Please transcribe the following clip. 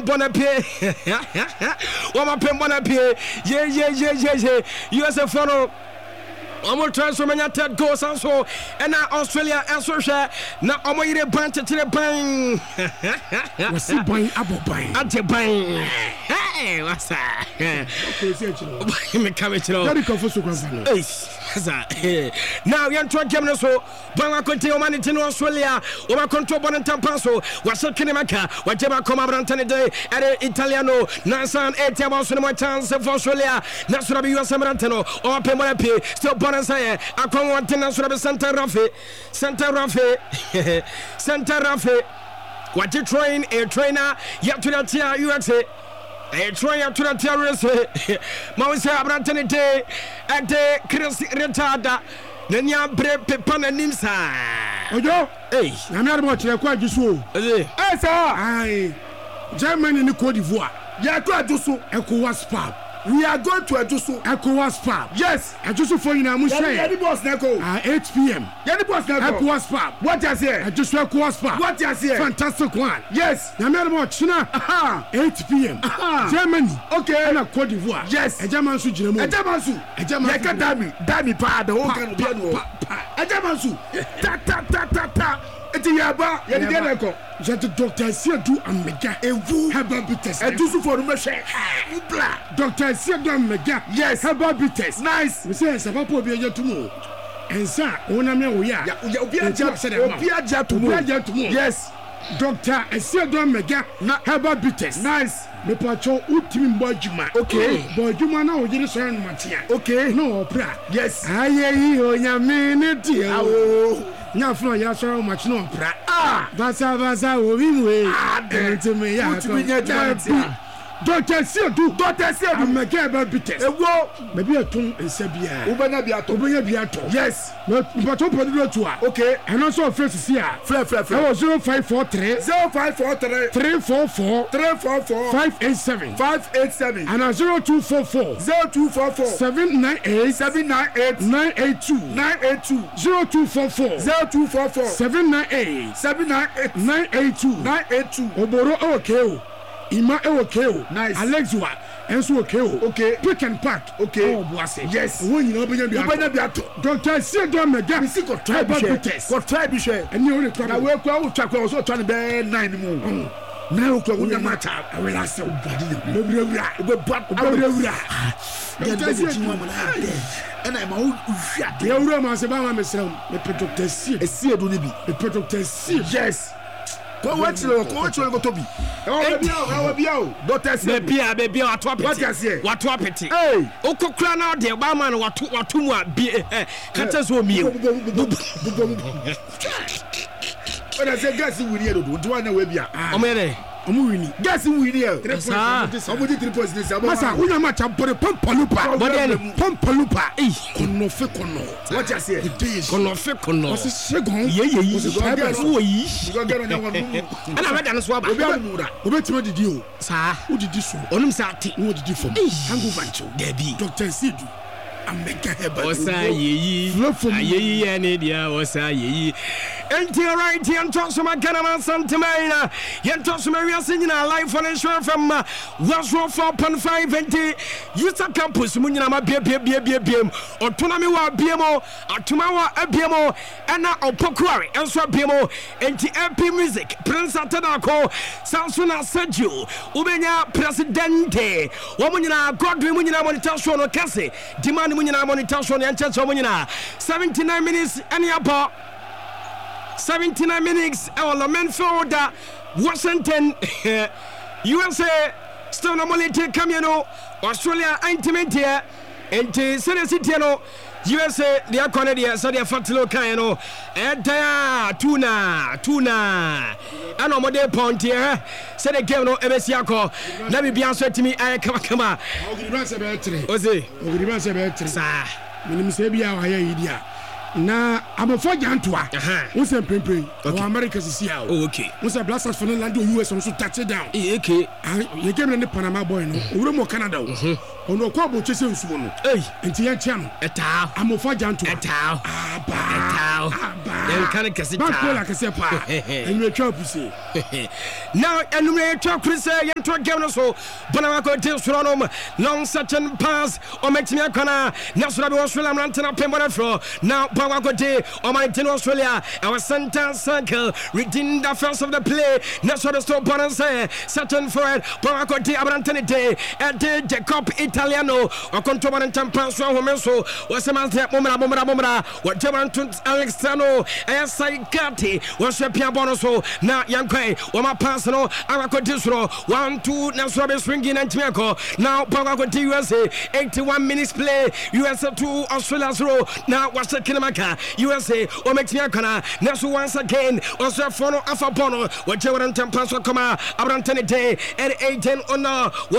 Bonapie. Wama Pem Bonapie. Yeah. USA follow. Omo transfer manya third goal so and now Australia also share na omo yire ban tete ban what's the ban abo ban ante ban hey what's that me come chiro very confused kwanza now yan twa game so ban continue man in Australia o control bon tampan so was kene maka wajeba come abrantane day at Italiano Nansan 8 about so no chance for Australia national be US Americano o pemona pay still Say, I come one thing as Center Rafi. What you train a trainer, you have to that here, USA. A trainer to the terrorist. Mount Abrantani Day at the Chris Retarda. Then you break Pepan and Nimsa. Ojo, hey, I'm not much like what you saw. Hey, sir, I Germany in the Cote d'Ivoire. You are going to do ECOWAS PAB. We are going to Ajusu ECOWAS PAB. Yes, Ajusu for you now. Any boss Neko. 8 p.m. Any boss Neko. ECOWAS PAB. What you say? Ajusu ECOWAS PAB. What you say? Fantastic one. Yes. Namero China. 8 p.m. Germany. Okay. And Cote d'Ivoire. Yes. Ejamansu Jiremo. Ejamansu. Yeka Dami pa the whole can be no. Ejamansu. Ta. Eti yaba ye de neko je te docteur Siadou Amega evu herbal bitters e dusu for me hwe bla docteur Siadou Amega yes herbal bitters nice we say say papa obi ajetumo ensa wona me wo ya obi ajetumo yes docteur Siadou Amega herbal bitters nice me pacho utimi mbojuma okay bojuma na ojiri so ran matia okay no opera yes ayeyi onyame ne tie o nya flo ya so much no pra basa obi mwe enti me ya ko Doctor Siadou Amega ba bitters ewo me bi atun ensabia ubanya bi ato yes but to produce to okay and also fresh sia free 0543 344 587 and 0244 798 982 0244 798 982 oboro okay Ima okay nice Alexua enso okay pick and pack okay oh boase yes won you obenya bi ato Dr. Siadou Amega mi si ko try bi share eni o le try na we kwa o twa kwa so twa ne be 9 mu na o kwa wona macha awela se obadi le bewura Dr. Siadou and I'm all shot the owner man se ba ma mesrem me Dr. Siadou ne bi me Dr. Siadou yes What you go to be? Doctor, baby, what apeti? Hey, Okokra now, the Obama, what be Catas will me. But I said, guess we need to do one away. Omuni gas we here omudi 3 points this masa unya match put pompalupa pompalupa kono fe kono what you say kono fe kono was segon ye wo yi ana meda no so aba obetima didi o sa udidi so onum sa ati wo didi fom hangover ncho debi Dr. Siadou Amega heba osa yeyi ayeyi ene dia osa yeyi enti right here Ntosoma Ghana Santimena Yentosoma we are singing live on show from 104.5 enti User Campus munyina ma biem otona me wa biemo atuma wa abiemo ena opokuare enso abiemo enti MP Music Prince Atadako Sansuna Sergio ubenya presidente wo munyina Godwin munyina monitor show no kase demand munyina monitor show no enchecho munyina 79 minutes any about 79 minutes our Lamenfield Washington USA still no molite Camino Australia intimate here and City no USA the Canada so the fatilo kan no tuna and on model point here say the game no ebesiako na bibia so atimi ay kama ogiriba se be 3 oze ogiriba se be 3 sa minim se bia wa ya yidia na amofo jantoa won say pempe o America sisi a okay won say Blasters for land o US on so touch down okay ye game ne Panama boy no owure mo Canada o ono kwa bo chese nsumo no enti ye ntia no eta amofo jantoa eta kan kase ta ba ko la kase pa enwe twa pusi now enwe twa krise ye to game no so Panama ko te suro no long certain pass o metimi akana na suro be Australia mantena pembo fro now Panama ko te o mantena Australia our center circle redeem the first of the play na suro stop on say certain forward Panama ko te abrantene te and Jacob Italiano o control mantena pass so ho so was mantena momra what Jamanton Alexano Saikati was a piano so now Yankai or my personal Amakotisro 1-2 now Swabe swinging and Tiako now Pagakoti USA 81 minutes play USA 2 Australia's row now was the Kinamaka USA or Mexiacana now once again was a phono Afapono what Jamanton Paso Koma Abrantene Day at 18 on